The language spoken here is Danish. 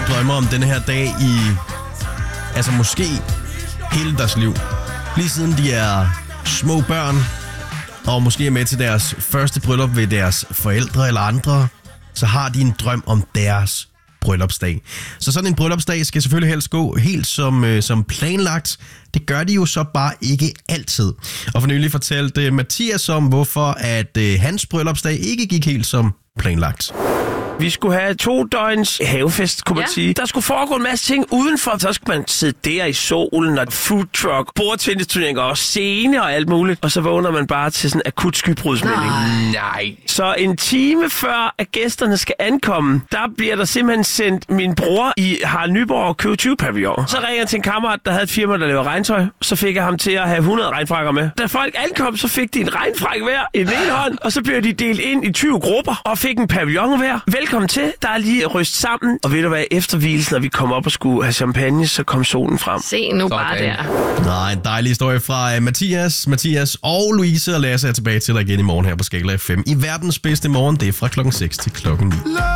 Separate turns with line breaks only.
drømmer om denne her dag i, altså måske hele deres liv. Lige siden de er små børn, og måske er med til deres første bryllup ved deres forældre eller andre, så har de en drøm om deres bryllupsdag. Så sådan en bryllupsdag skal selvfølgelig helst gå helt som planlagt. Det gør de jo så bare ikke altid. Og for nylig fortalte Mathias om, hvorfor at hans bryllupsdag ikke gik helt som planlagt.
Vi skulle have 2 døgns havefest, kunne man sige. Der skulle foregå en masse ting udenfor. Så skulle man sidde der i solen og food truck, bordtennisturneringer og scene og alt muligt. Og så vågner man bare til sådan en akut skybrudsmelding.
Nej.
Så en time før, at gæsterne skal ankomme, der bliver der simpelthen sendt min bror i Harald Nyborg og købe 20 pavillon. Så ringer jeg til en kammerat, der havde et firma, der laver regntøj. Så fik jeg ham til at have 100 regnfrakker med. Da folk ankom, så fik de en regnfrak hver i den ene hånd. Og så blev de delt ind i 20 grupper og fik en pavillon hver. Velkommen til. Der er lige ryst sammen. Og ved du hvad, efter hvilesen, når vi kom op og skulle have champagne, så kom solen frem.
Se nu bare der.
Nej, en dejlig historie fra Mathias og Louise og Lasse er tilbage til dig igen i morgen her på Skala FM. I verdens bedste morgen, det er fra klokken 6 til klokken 9.